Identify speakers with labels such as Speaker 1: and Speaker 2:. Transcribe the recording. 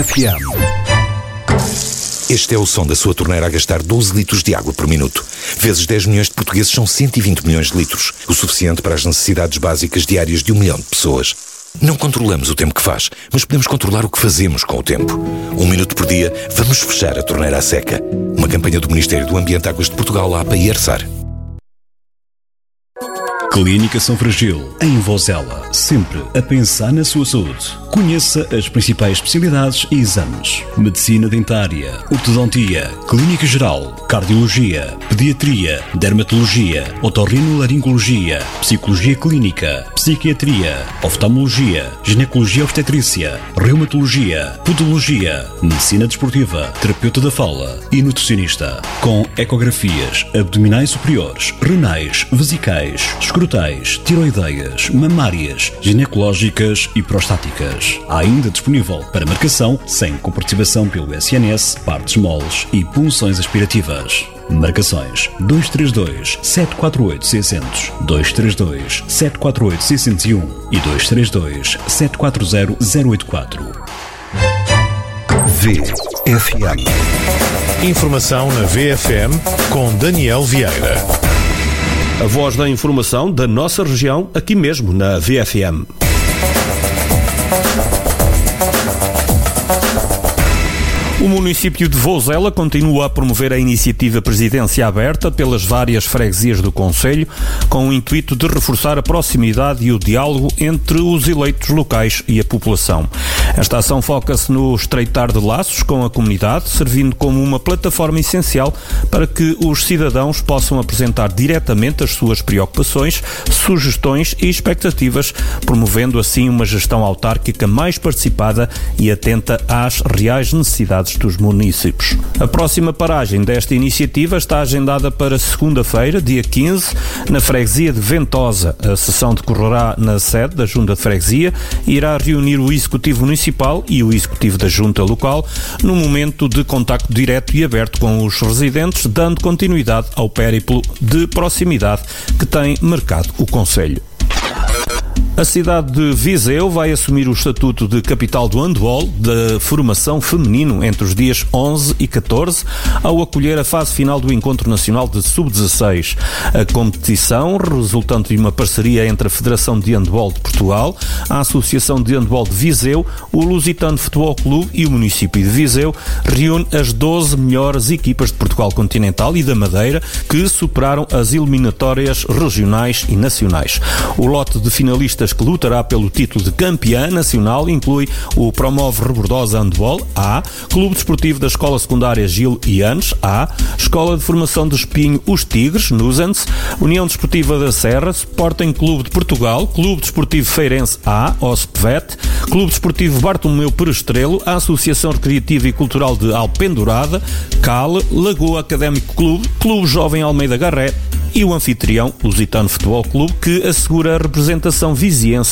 Speaker 1: FM. Este é o som da sua torneira a gastar 12 litros de água por minuto. Vezes 10 milhões de portugueses são 120 milhões de litros, o suficiente para as necessidades básicas diárias de 1 milhão de pessoas. Não controlamos o tempo que faz, mas podemos controlar o que fazemos com o tempo. 1 minuto por dia, vamos fechar a torneira à seca. Uma campanha do Ministério do Ambiente, Águas de Portugal, APA e ERSAR.
Speaker 2: Clínica São Fragil, em Vozela, sempre a pensar na sua saúde. Conheça as principais especialidades e exames: medicina dentária, ortodontia, clínica geral, cardiologia, pediatria, dermatologia, otorrinolaringologia, psicologia clínica, psiquiatria, oftalmologia, ginecologia obstetrícia, reumatologia, podologia, medicina desportiva, terapeuta da fala e nutricionista. Com ecografias abdominais superiores, renais, vesicais, escrotais, tiroideias, mamárias, ginecológicas e prostáticas. Há ainda disponível para marcação, sem comparticipação pelo SNS, partes moles e punções aspirativas. Marcações 232 748 600, 232 748 601 e 232 740 084.
Speaker 1: VFM.
Speaker 3: Informação na VFM com Daniel Vieira.
Speaker 4: A voz da informação da nossa região, aqui mesmo na VFM. O município de Vozela continua a promover a iniciativa Presidência Aberta pelas várias freguesias do concelho, com o intuito de reforçar a proximidade e o diálogo entre os eleitos locais e a população. Esta ação foca-se no estreitar de laços com a comunidade, servindo como uma plataforma essencial para que os cidadãos possam apresentar diretamente as suas preocupações, sugestões e expectativas, promovendo assim uma gestão autárquica mais participada e atenta às reais necessidades dos municípios. A próxima paragem desta iniciativa está agendada para segunda-feira, dia 15, na freguesia de Ventosa. A sessão decorrerá na sede da Junta de Freguesia e irá reunir o Executivo Municipal e o Executivo da Junta Local num momento de contacto direto e aberto com os residentes, dando continuidade ao périplo de proximidade que tem marcado o concelho. A cidade de Viseu vai assumir o estatuto de capital do handball da formação feminino entre os dias 11 e 14, ao acolher a fase final do Encontro Nacional de Sub-16. A competição, resultante de uma parceria entre a Federação de Handball de Portugal, a Associação de Handball de Viseu, o Lusitano Futebol Clube e o município de Viseu, reúne as 12 melhores equipas de Portugal continental e da Madeira que superaram as eliminatórias regionais e nacionais. O lote de finalistas que lutará pelo título de campeã nacional inclui o Promove Rebordosa Handball A, Clube Desportivo da Escola Secundária Gil Ianes A, Escola de Formação de Espinho Os Tigres, Nusans, União Desportiva da Serra, Sporting Clube de Portugal, Clube Desportivo Feirense A, OSPVET, Clube Desportivo Bartolomeu Perestrelo, a Associação Recreativa e Cultural de Alpendurada, CAL, Lagoa Académico Clube, Clube Jovem Almeida Garré e o anfitrião Lusitano Futebol Clube, que assegura a representação viziense